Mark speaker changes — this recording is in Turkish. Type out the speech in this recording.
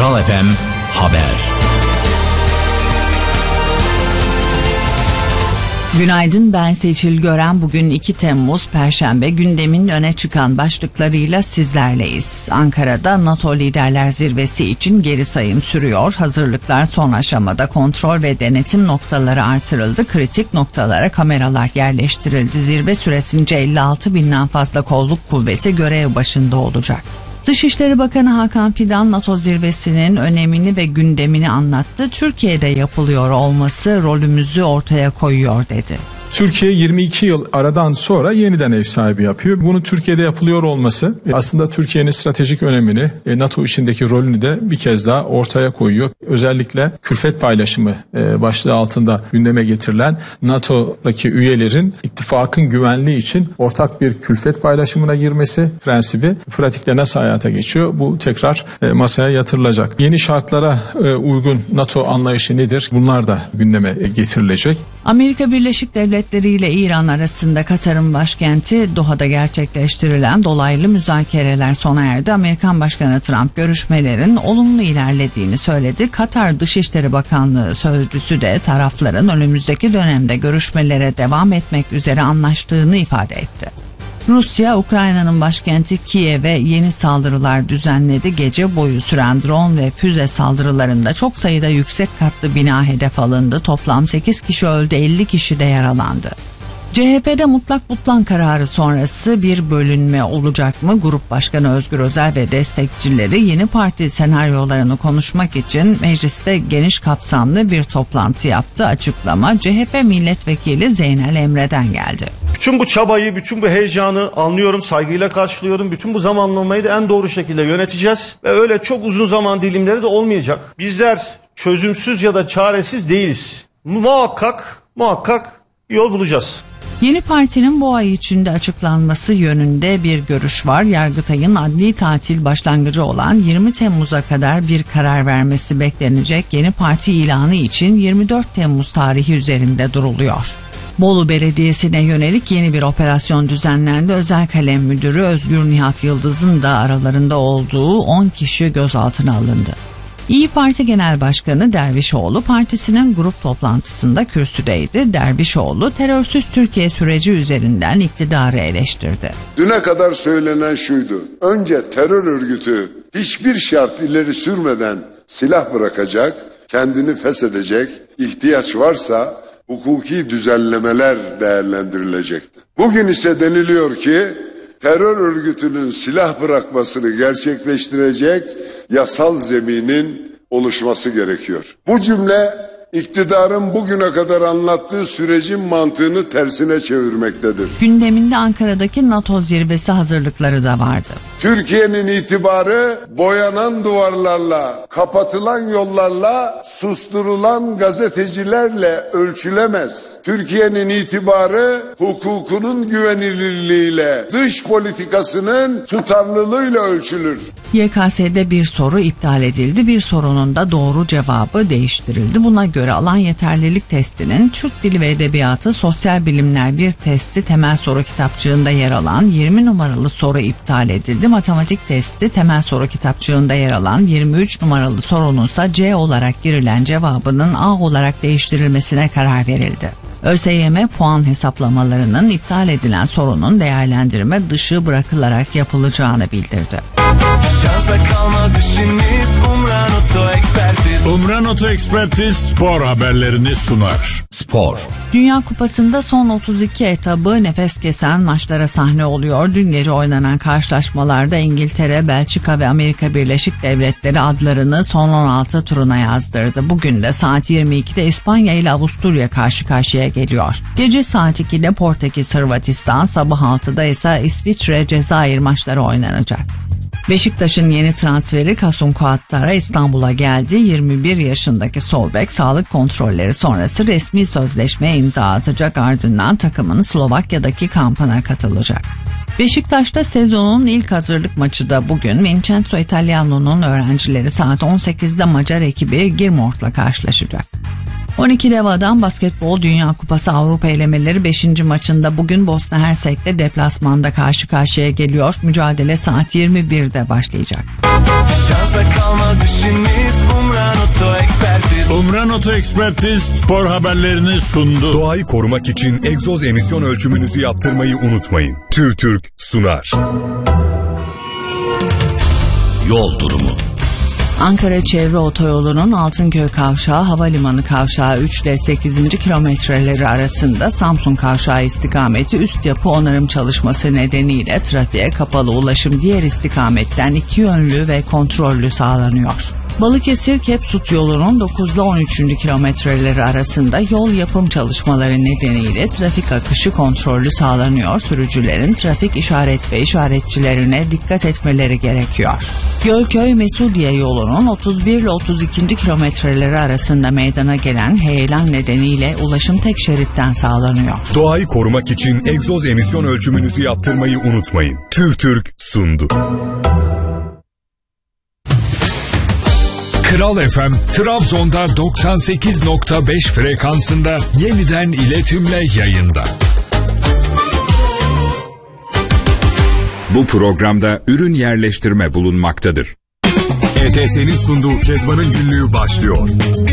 Speaker 1: Kral FM Haber.
Speaker 2: Günaydın, ben Seçil Gören. Bugün 2 Temmuz Perşembe, gündemin öne çıkan başlıklarıyla sizlerleyiz. Ankara'da NATO Liderler Zirvesi için geri sayım sürüyor. Hazırlıklar son aşamada, kontrol ve denetim noktaları artırıldı. Kritik noktalara kameralar yerleştirildi. Zirve süresince 56 binden fazla kolluk kuvveti görev başında olacak. Dışişleri Bakanı Hakan Fidan NATO zirvesinin önemini ve gündemini anlattı. Türkiye'de yapılıyor olması rolümüzü ortaya koyuyor dedi.
Speaker 3: Türkiye 22 yıl aradan sonra yeniden ev sahibi yapıyor. Bunu Türkiye'de yapılıyor olması aslında Türkiye'nin stratejik önemini, NATO içindeki rolünü de bir kez daha ortaya koyuyor. Özellikle külfet paylaşımı başlığı altında gündeme getirilen NATO'daki üyelerin ittifakın güvenliği için ortak bir külfet paylaşımına girmesi prensibi pratikte nasıl hayata geçiyor? Bu tekrar masaya yatırılacak. Yeni şartlara uygun NATO anlayışı nedir? Bunlar da gündeme getirilecek.
Speaker 2: Amerika Birleşik Devletleri ile İran arasında Katar'ın başkenti Doha'da gerçekleştirilen dolaylı müzakereler sona erdi. Amerikan Başkanı Trump görüşmelerin olumlu ilerlediğini söyledi. Katar Dışişleri Bakanlığı sözcüsü de tarafların önümüzdeki dönemde görüşmelere devam etmek üzere anlaştığını ifade etti. Rusya, Ukrayna'nın başkenti Kiev'e yeni saldırılar düzenledi. Gece boyu süren drone ve füze saldırılarında çok sayıda yüksek katlı bina hedef alındı. Toplam 8 kişi öldü, 50 kişi de yaralandı. CHP'de mutlak butlan kararı sonrası bir bölünme olacak mı? Grup Başkanı Özgür Özel ve destekçileri yeni parti senaryolarını konuşmak için mecliste geniş kapsamlı bir toplantı yaptı. Açıklama CHP milletvekili Zeynel Emre'den geldi.
Speaker 4: Bütün bu çabayı, bütün bu heyecanı anlıyorum, saygıyla karşılıyorum. Bütün bu zamanlamayı da en doğru şekilde yöneteceğiz. Ve öyle çok uzun zaman dilimleri de olmayacak. Bizler çözümsüz ya da çaresiz değiliz. Muhakkak yol bulacağız.
Speaker 2: Yeni partinin bu ay içinde açıklanması yönünde bir görüş var. Yargıtay'ın adli tatil başlangıcı olan 20 Temmuz'a kadar bir karar vermesi beklenecek. Yeni parti ilanı için 24 Temmuz tarihi üzerinde duruluyor. Bolu Belediyesi'ne yönelik yeni bir operasyon düzenlendi. Özel Kalem Müdürü Özgür Nihat Yıldız'ın da aralarında olduğu 10 kişi gözaltına alındı. İYİ Parti Genel Başkanı Dervişoğlu partisinin grup toplantısında kürsüdeydi. Dervişoğlu terörsüz Türkiye süreci üzerinden iktidarı eleştirdi.
Speaker 5: Düne kadar söylenen şuydu: önce terör örgütü hiçbir şart ileri sürmeden silah bırakacak, kendini feshedecek, ihtiyaç varsa hukuki düzenlemeler değerlendirilecekti. Bugün ise deniliyor ki terör örgütünün silah bırakmasını gerçekleştirecek yasal zeminin oluşması gerekiyor. Bu cümle iktidarın bugüne kadar anlattığı sürecin mantığını tersine çevirmektedir.
Speaker 2: Gündeminde Ankara'daki NATO zirvesi hazırlıkları da vardı.
Speaker 5: Türkiye'nin itibarı boyanan duvarlarla, kapatılan yollarla, susturulan gazetecilerle ölçülemez. Türkiye'nin itibarı hukukunun güvenilirliğiyle, dış politikasının tutarlılığıyla ölçülür.
Speaker 2: YKS'de bir soru iptal edildi, bir sorunun da doğru cevabı değiştirildi. Buna göre alan yeterlilik testinin Türk Dili ve Edebiyatı Sosyal Bilimler 1 testi temel soru kitapçığında yer alan 20 numaralı soru iptal edildi. Matematik testi temel soru kitapçığında yer alan 23 numaralı sorununsa C olarak girilen cevabının A olarak değiştirilmesine karar verildi. ÖSYM puan hesaplamalarının iptal edilen sorunun değerlendirme dışı bırakılarak yapılacağını bildirdi.
Speaker 6: Şansa kalmaz işimiz, Umran Oto Ekspertiz.
Speaker 7: Umran Oto Ekspertiz spor haberlerini sunar.
Speaker 1: Spor.
Speaker 2: Dünya Kupası'nda son 32 etabı nefes kesen maçlara sahne oluyor. Dün gece oynanan karşılaşmalarda İngiltere, Belçika ve Amerika Birleşik Devletleri adlarını son 16 turuna yazdırdı. Bugün de saat 22'de İspanya ile Avusturya karşı karşıya geliyor. Gece saat 2'de Portekiz, Hırvatistan, sabah 6'da ise İsviçre, Cezayir maçları oynanacak. Beşiktaş'ın yeni transferi Kasum Kuatara İstanbul'a geldi. 21 yaşındaki sol bek sağlık kontrolleri sonrası resmi sözleşmeye imza atacak, ardından takımın Slovakya'daki kampına katılacak. Beşiktaş'ta sezonun ilk hazırlık maçı da bugün. Vincenzo Italiano'nun öğrencileri saat 18'de Macar ekibi Girmort'la karşılaşacak. 12 dev adam basketbol Dünya Kupası Avrupa elemeleri 5. maçında bugün Bosna Hersek'te deplasmanda karşı karşıya geliyor. Mücadele saat 21'de başlayacak.
Speaker 6: Şansa kalmaz işimiz, Umran Oto Ekspertiz.
Speaker 7: Umran Oto Ekspertiz spor haberlerini sundu.
Speaker 1: Doğayı korumak için egzoz emisyon ölçümünüzü yaptırmayı unutmayın. TÜRTÜRK sunar.
Speaker 8: Yol durumu.
Speaker 2: Ankara Çevre Otoyolu'nun Altınköy Kavşağı Havalimanı Kavşağı 3 ile 8. kilometreleri arasında Samsun Kavşağı istikameti üst yapı onarım çalışması nedeniyle trafiğe kapalı ulaşım diğer istikametten 2 yönlü ve kontrollü sağlanıyor. Balıkesir-Kepsut yolunun 9 ile 13. kilometreleri arasında yol yapım çalışmaları nedeniyle trafik akışı kontrollü sağlanıyor. Sürücülerin trafik işaret ve işaretçilerine dikkat etmeleri gerekiyor. Gölköy-Mesudiye yolunun 31 ile 32. kilometreleri arasında meydana gelen heyelan nedeniyle ulaşım tek şeritten sağlanıyor.
Speaker 1: Doğayı korumak için egzoz emisyon ölçümünüzü yaptırmayı unutmayın. TÜRTÜRK sundu.
Speaker 9: Kral FM, Trabzon'da 98.5 frekansında yeniden iletimle yayında.
Speaker 10: Bu programda ürün yerleştirme bulunmaktadır.
Speaker 1: ETS'nin sunduğu Kezban'ın günlüğü başlıyor.